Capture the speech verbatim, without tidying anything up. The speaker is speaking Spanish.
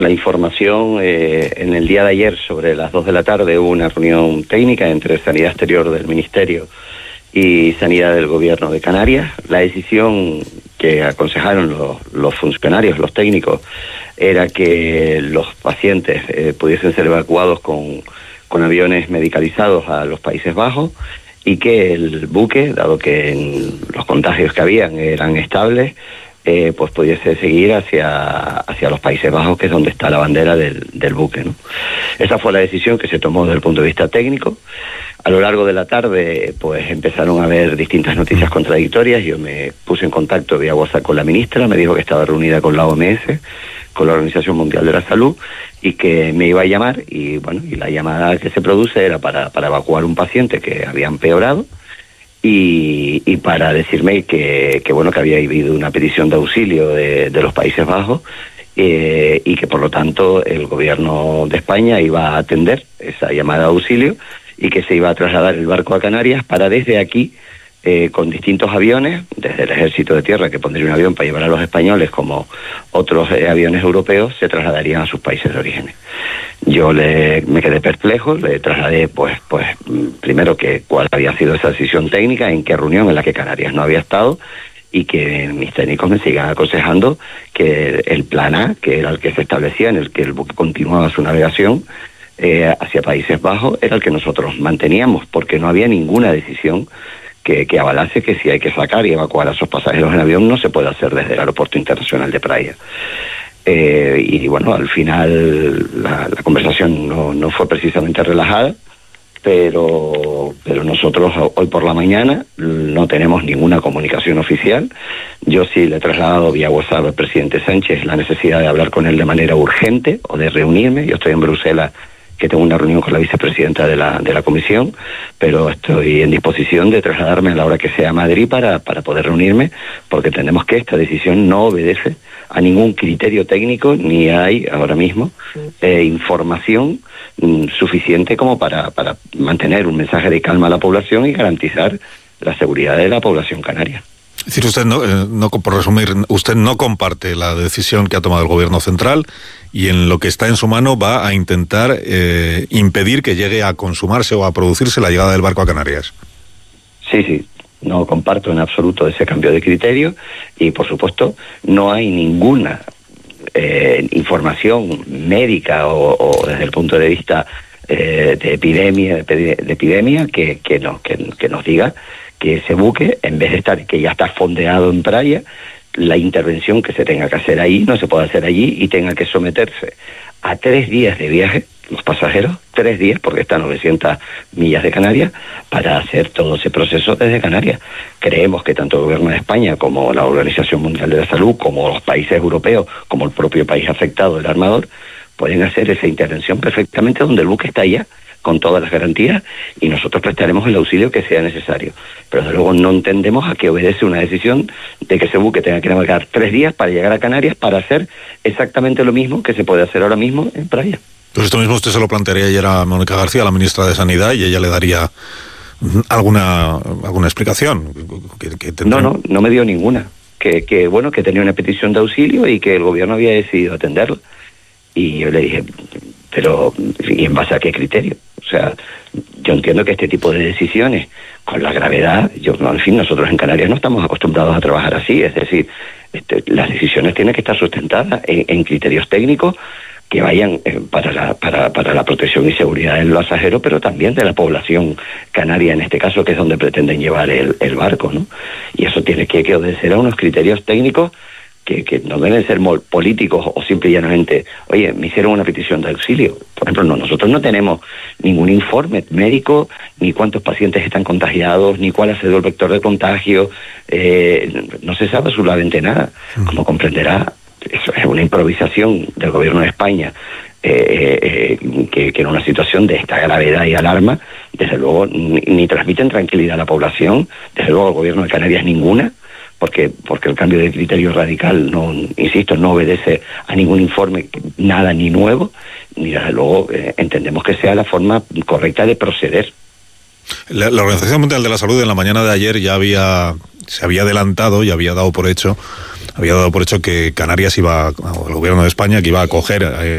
La información, eh, en el día de ayer, sobre las dos de la tarde, hubo una reunión técnica entre Sanidad Exterior del Ministerio y Sanidad del Gobierno de Canarias. La decisión que aconsejaron los, los funcionarios, los técnicos, era que los pacientes eh, pudiesen ser evacuados con, con aviones medicalizados a los Países Bajos y que el buque, dado que en los contagios que habían eran estables, Eh, pues pudiese seguir hacia, hacia los Países Bajos, que es donde está la bandera del, del buque, ¿no? Esa fue la decisión que se tomó desde el punto de vista técnico. A lo largo de la tarde, pues empezaron a haber distintas noticias contradictorias. Yo me puse en contacto vía WhatsApp con la ministra, me dijo que estaba reunida con la O M S, con la Organización Mundial de la Salud, y que me iba a llamar, y bueno, y la llamada que se produce era para, para evacuar un paciente que había empeorado, Y, y para decirme que, que bueno que había habido una petición de auxilio de, de los Países Bajos, eh, y que por lo tanto el gobierno de España iba a atender esa llamada de auxilio y que se iba a trasladar el barco a Canarias para desde aquí, eh, con distintos aviones, desde el Ejército de Tierra, que pondría un avión para llevar a los españoles, como otros eh, aviones europeos, se trasladarían a sus países de origen. Yo le, me quedé perplejo, le trasladé, pues, pues primero que cuál había sido esa decisión técnica, en qué reunión en la que Canarias no había estado, y que mis técnicos me sigan aconsejando que el plan A, que era el que se establecía, en el que el buque continuaba su navegación eh, hacia Países Bajos, era el que nosotros manteníamos, porque no había ninguna decisión que, que avalase que si hay que sacar y evacuar a esos pasajeros en avión, no se puede hacer desde el Aeropuerto Internacional de Praia. Eh, y bueno, al final la, la conversación no, no fue precisamente relajada, pero, pero nosotros hoy por la mañana no tenemos ninguna comunicación oficial. Yo sí le he trasladado vía WhatsApp al presidente Sánchez la necesidad de hablar con él de manera urgente o de reunirme. Yo estoy en Bruselas, que tengo una reunión con la vicepresidenta de la, de la comisión, pero estoy en disposición de trasladarme a la hora que sea a Madrid para, para poder reunirme, porque entendemos que esta decisión no obedece a ningún criterio técnico, ni hay ahora mismo eh, información mm, suficiente como para, para mantener un mensaje de calma a la población y garantizar la seguridad de la población canaria. Es decir, usted no, eh, no, por resumir, usted no comparte la decisión que ha tomado el Gobierno central y en lo que está en su mano va a intentar eh, impedir que llegue a consumarse o a producirse la llegada del barco a Canarias. Sí, sí, no comparto en absoluto ese cambio de criterio y, por supuesto, no hay ninguna eh, información médica o, o desde el punto de vista eh, de epidemia, de, de epidemia que, que, no, que, que nos diga que ese buque, en vez de estar, que ya está fondeado en Praia, la intervención que se tenga que hacer ahí no se puede hacer allí y tenga que someterse a tres días de viaje, los pasajeros, tres días, porque están novecientas millas de Canarias, para hacer todo ese proceso desde Canarias. Creemos que tanto el Gobierno de España como la Organización Mundial de la Salud, como los países europeos, como el propio país afectado, el armador, pueden hacer esa intervención perfectamente donde el buque está allá, con todas las garantías, y nosotros prestaremos el auxilio que sea necesario. Pero desde luego no entendemos a qué obedece una decisión de que ese buque tenga que navegar tres días para llegar a Canarias para hacer exactamente lo mismo que se puede hacer ahora mismo en Praia. Pues esto mismo usted se lo plantearía ayer a Mónica García, la ministra de Sanidad, y ella le daría alguna alguna explicación. Que, que no, no, no me dio ninguna. Que, que bueno, que tenía una petición de auxilio y que el gobierno había decidido atenderla. Y yo le dije, pero ¿y en base a qué criterio? O sea, yo entiendo que este tipo de decisiones, con la gravedad, yo, en fin, nosotros en Canarias no estamos acostumbrados a trabajar así, es decir, este, las decisiones tienen que estar sustentadas en, en criterios técnicos que vayan eh, para, la, para, para la protección y seguridad del pasajero, pero también de la población canaria, en este caso, que es donde pretenden llevar el, el barco, ¿no? Y eso tiene que, que obedecer a unos criterios técnicos Que, que no deben ser políticos o simple y llanamente, oye, me hicieron una petición de auxilio. Por ejemplo, no, nosotros no tenemos ningún informe médico, ni cuántos pacientes están contagiados, ni cuál ha sido el vector de contagio, eh, no se sabe absolutamente nada. Como comprenderá, eso es una improvisación del gobierno de España, eh, eh, que, que en una situación de esta gravedad y alarma, desde luego, ni, ni transmiten tranquilidad a la población, desde luego el gobierno de Canarias ninguna, porque porque el cambio de criterio radical, no insisto, no obedece a ningún informe, nada ni nuevo, ni desde luego eh, entendemos que sea la forma correcta de proceder. La, la Organización Mundial de la Salud en la mañana de ayer ya había se había adelantado y había dado por hecho había dado por hecho que Canarias iba, o el gobierno de España, que iba a acoger eh,